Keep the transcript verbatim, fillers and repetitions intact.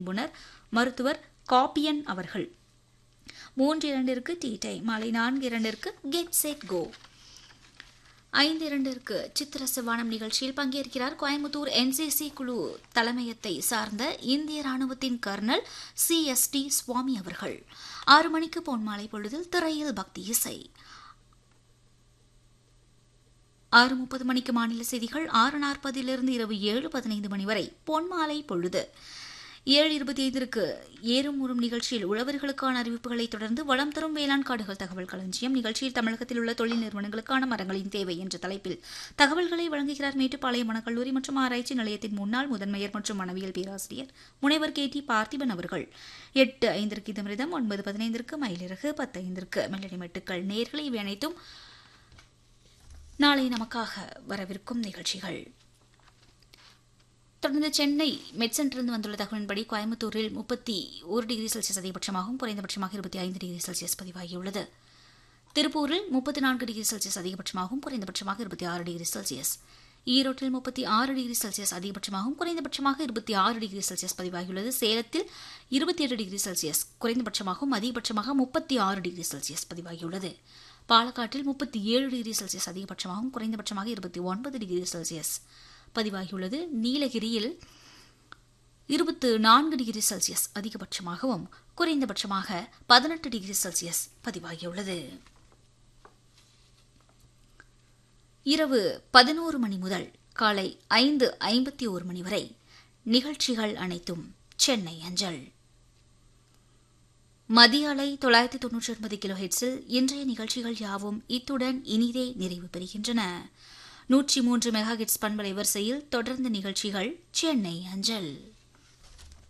நிபுணர் மருத்துவர் காப்பியன் அவர்கள். மூன்று இரண்டிற்கு டீ டைம். மாலை நான்கு இரண்டிற்கு கெட் செட் கோ. ஐந்து இரண்டிற்கு சித்திர சிவானம் நிகழ்ச்சியில் பங்கேற்கிறார் கோயம்புத்தூர் என்சிசி குழு தலைமையத்தை சார்ந்த இந்திய ராணுவத்தின் கர்னல் சி எஸ் டி சுவாமி அவர்கள். ஆறு மணிக்கு பொன்மாலை பொழுதில் திரையில் பக்தி இசை. ஆறு முப்பது மணிக்கு மாநில செய்திகள். ஆறு நாற்பதிலிருந்து இரவு ஏழு பதினைந்து மணி வரை பொன்மாலை பொழுது. ஏழு இருபத்தி ஐந்திற்கு ஏறும் ஊறும் நிகழ்ச்சியில் உழவர்களுக்கான அறிவிப்புகளை தொடர்ந்து வளம் தரும் வேளாண் காடுகள் தகவல் களஞ்சியம் நிகழ்ச்சியில் தமிழகத்தில் உள்ள தொழில் நிறுவனங்களுக்கான மரங்களின் தேவை என்ற தலைப்பில் தகவல்களை வழங்குகிறார் மேட்டுப்பாளையம் வனக்கல்லூரி மற்றும் ஆராய்ச்சி நிலையத்தின் முன்னாள் முதன்மையர் மற்றும் வனவியல் பேராசிரியர் முனைவர் கே டி பார்த்திபன் அவர்கள். எட்டு ஐந்திற்கு இதமிருதம். ஒன்பது பதினைந்திற்கு மயிலிறகு. பத்து ஐந்திற்கு மெல்லடி மெட்டுக்கள். நேர்களை இவை அனைத்தும் நாளை நமக்காக வரவிருக்கும் நிகழ்ச்சிகள். தொடர்ந்து சென்னை மெட் சென்டரிலிருந்து வந்துள்ள தகவலின்படி கோயம்புத்தூரில் முப்பத்தி ஒரு டிகிரி செல்சியஸ் அதிகபட்சமாகவும் குறைந்தபட்சமாக இருபத்தி ஐந்து டிகிரி செல்சியஸ் பதிவாகியுள்ளது. திருப்பூரில் முப்பத்தி நான்கு டிகிரி செல்சியஸ் அதிகபட்சமாகவும் குறைந்தபட்சமாக இருபத்தி ஆறு டிகிரி செல்சியஸ். ஈரோட்டில் முப்பத்தி ஆறு டிகிரி செல்சியஸ் அதிகபட்சமாகவும் குறைந்தபட்சமாக இருபத்தி ஆறு டிகிரி செல்சியஸ் பதிவாகியுள்ளது. சேலத்தில் இருபத்தி எட்டு டிகிரி செல்சியஸ் குறைந்தபட்சமாகவும் அதிகபட்சமாக முப்பத்தி ஆறு டிகிரி செல்சியஸ் பதிவாகியுள்ளது. பாலக்காட்டில் முப்பத்தி ஏழு டிகிரி செல்சியஸ் அதிகபட்சமாகவும் குறைந்தபட்சமாக இருபத்தி ஒன்பது டிகிரி செல்சியஸ் பதிவாகியுள்ளது. நீலகிரியில் இருபத்தி நான்கு டிகிரி செல்சியஸ் அதிகபட்சமாகவும் குறைந்தபட்சமாக பதினெட்டு டிகிரி செல்சியஸ் பதிவாகியுள்ளது. இரவு பதினோரு மணி முதல் காலை ஐந்து ஐம்பத்தி ஒரு மணி வரை நிகழ்ச்சிகள் அனைத்தும் சென்னை அஞ்சல். மதிய அலை தொள்ளாயிரத்தி தொன்னூற்றி ஒன்பது கிலோ ஹெட்ஸில் இன்றைய நிகழ்ச்சிகள் யாவும் இத்துடன் இனிதே நிறைவு பெறுகின்றன. நூற்றி மூன்று மெகா ஹெட்ஸ் பண்பலை வரிசையில் தொடர்ந்து நிகழ்ச்சிகள் சென்னை அஞ்சல்.